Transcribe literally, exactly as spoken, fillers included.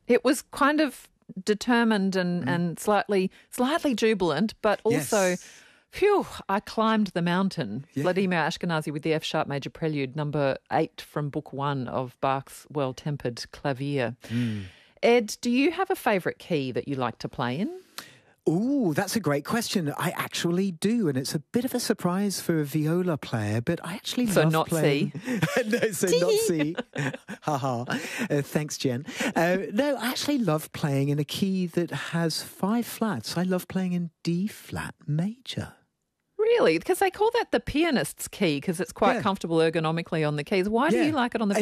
It was kind of determined and, mm. and slightly slightly jubilant, but also, yes. phew, I climbed the mountain. Yeah. Vladimir Ashkenazy with the F-sharp major prelude, number eight from book one of Bach's Well-Tempered Clavier. Mm. Ed, do you have a favourite key that you like to play in? Ooh, that's a great question. I actually do, and it's a bit of a surprise for a viola player, but I actually so love not playing... C. no, so not C. Haha. uh, thanks, Jen. Uh, no, I actually love playing in a key that has five flats. I love playing in D flat major. Really? Because they call that the pianist's key because it's quite yeah. comfortable ergonomically on the keys. Why yeah. do you like it on the